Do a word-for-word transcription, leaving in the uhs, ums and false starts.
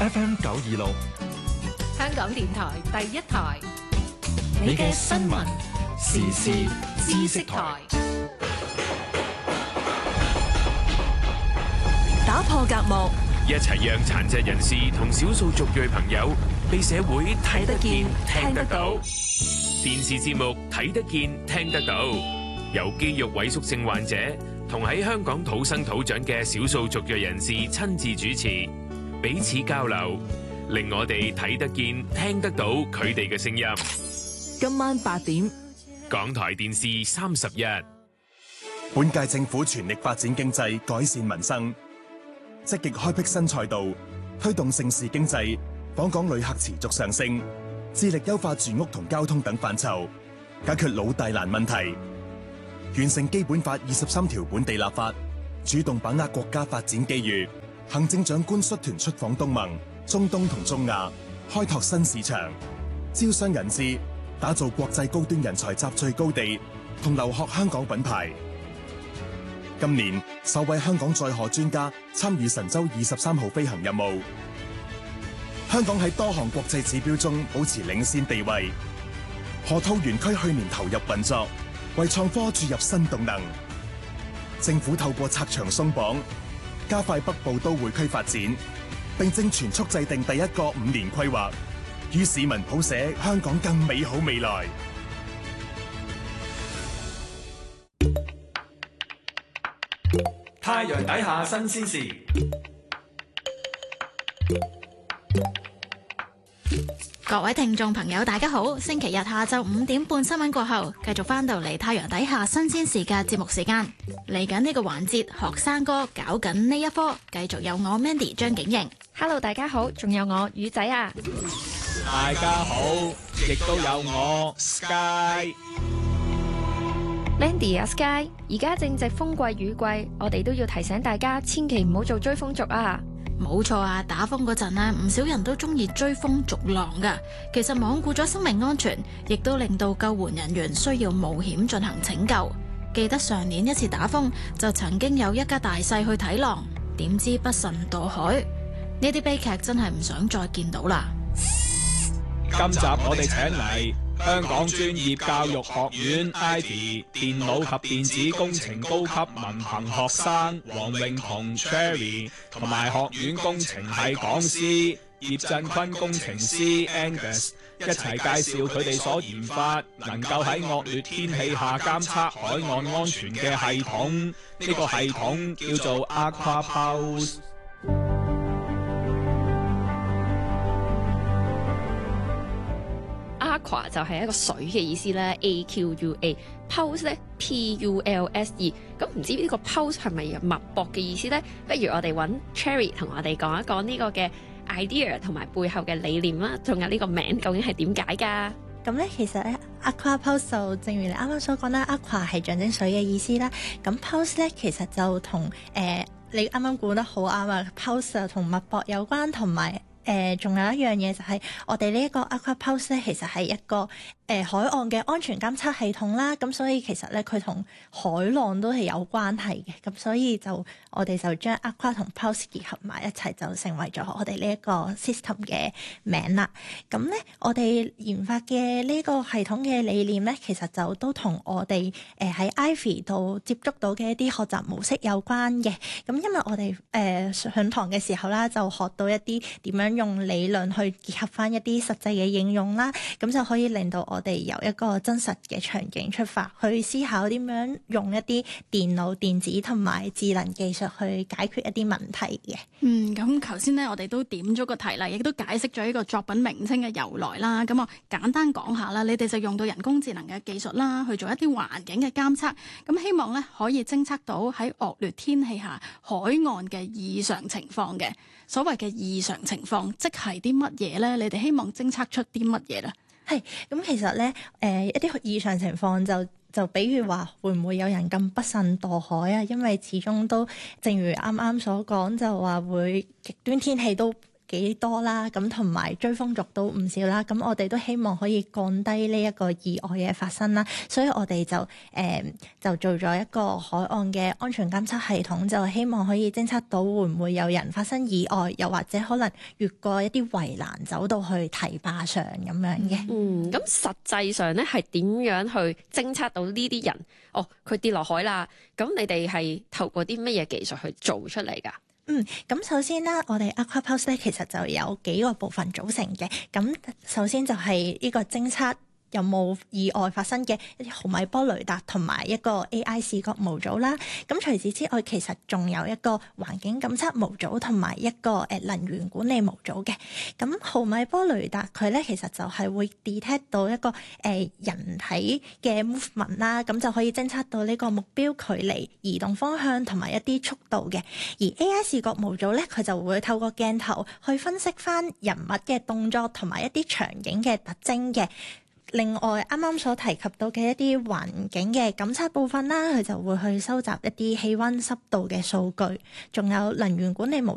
F M 九二六， 香港電台第一台， 你嘅新聞時事知識台， 打破隔膜， 一齊讓殘疾人士同少數族裔朋友被社會睇得見、聽得到。電視節目睇得見、聽得到，由肌肉萎縮症患者同喺香港土生土長嘅少數族裔人士親自主持，彼此交流，令我哋睇得見、聽得到佢哋嘅聲音。 今晚八點， 港台電視三十一。 本屆政府全力發展經濟，改善民生，積極開闢新賽道，推動盛事經濟，訪港旅客持續上升，致力優化住屋同交通等範疇，解決老大難問題，完成基本法二十三條本地立法，主動把握國家發展機遇。行政長官率團出訪東盟、中東同中亞，開拓新市場，招商引資，打造國際高端人才集聚高地同留學香港品牌。今年首位香港載荷專家參與神舟二十三號飛行任務。香港喺多項國際指標中保持領先地位。河套園區去年投入運作，為創科注入新動能。政府透過拆牆鬆綁，加快北部都會區發展，並正全速制定第一個五年規劃，與市民譜寫香港更美好未來。 太陽底下新鮮事。 各位聽眾朋友大家好，星期日下晝五點半新聞過後，繼續翻到嚟太陽底下新鮮事嘅節目時間。嚟緊呢個環節，學生哥搞緊呢一科，繼續有我 Mandy 張景瑩。 Hello 大家好，仲有我魚仔啊。 大家好，亦都有我 Sky。 Mandy 啊 Sky， 而家正值風季雨季，我哋都要提醒大家千祈唔好做追風族啊。 冇錯啊，打風嗰陣啊，唔少人都中意追風逐浪噶。其實罔顧咗生命安全，亦都令到救援人員需要冒險進行拯救。記得上年一次打風，就曾經有一家大細去睇浪，點知不慎墮海。呢啲悲劇真係唔想再見到啦。 今集我哋請嚟香港專業教育學院 I V 電腦及電子工程高級文憑學生黃永彤 Cherry 同埋學院工程系講師葉振坤工程師 Angus 一齊介紹佢哋所研發能夠喺惡劣天氣下監測海岸安全嘅系統。呢、這個系統叫做 AquaPulse。 Aqua 就係一個水嘅意思咧 ，A Q U A，Pulse 咧 P U L S E。咁唔知呢個 Pulse 係咪脈搏嘅意思咧？不如我哋揾 Cherry 同我哋講一講呢個嘅 idea 同埋背後嘅理念啦，仲有呢個名究竟係點解㗎？ 咁咧，其實咧 Aqua Pulse 就正如你啱啱所講啦 ，Aqua 係象徵水嘅意思啦。咁 Pulse 咧其實就同誒、呃、你啱啱估得好啱啊 ，Pulse 就同脈搏有關，同埋。誒，仲、呃、有一樣嘢就係我哋呢一個 Aqua Pulse 咧，其實係一個誒、呃、海岸嘅安全監測系統啦。咁所以其實咧，佢同海浪都係有關係嘅。咁所以就我哋就將 Aqua 同 Pulse 結合埋一齊，就成為咗我哋呢一個 system 嘅名啦。咁咧，我哋研發嘅呢個系統嘅理念咧，其實就都同我哋誒喺 Ivy 度接觸到嘅一啲學習模式有關嘅。咁因為我哋誒、呃、上堂嘅時候啦，就學到一啲點樣用理論去結合翻一啲實際嘅應用啦，咁就可以令到我哋由一個真實嘅場景出發，去思考點樣用一啲電腦、電子同埋智能技術去解決一啲問題嘅。 嗯，咁頭先咧，我哋都點咗個題啦，亦都解釋咗呢個作品名稱嘅由來啦。咁我簡單講下啦，你哋就用到人工智能嘅技術啦，去做一啲環境嘅監測，咁希望咧可以偵測到喺惡劣天氣下海岸嘅異常情況嘅。所謂嘅異常情況，即係啲乜嘢咧？你哋希望偵測出啲乜嘢咧？ 係咁，其實咧，誒、呃、一啲異常情況就就比如話，會唔會有人咁不慎墮海啊？因為始終都正如啱啱所講，就話會極端天氣都幾多啦，咁同埋追風族都唔少啦，咁我哋都希望可以降低呢一個意外嘅發生啦，所以我哋就誒、呃、就做咗一個海岸嘅安全監測系統，就希望可以偵測到會唔會有人發生意外，又或者可能越過一啲圍欄走到去堤壩上咁樣嘅。 嗯，咁實際上咧係點樣去偵測到呢啲人？哦，佢跌落海啦，咁你哋係透過啲乜嘢技術去做出嚟㗎？ 嗯，咁首先啦，我哋 AquaPulse 咧其實就有幾個部分組成嘅。咁首先就係呢個偵測有冇意外發生嘅一啲毫米波雷達同埋一個 A I 視覺模組啦。咁除此之外，其實仲有一個環境感測模組同埋一個誒能源管理模組嘅。咁毫米波雷達佢咧其實就係會 detect 到一個誒、呃、人體嘅 movement 啦，咁就可以偵測到呢個目標距離、移動方向同埋一啲速度嘅。而 A I 視覺模組咧，佢就會透過鏡頭去分析翻人物嘅動作同埋一啲場景嘅特徵嘅。另外，啱啱所提及到嘅一啲環境嘅感測部分啦，佢就會去收集一啲氣溫、濕度嘅數據，仲有能源管理模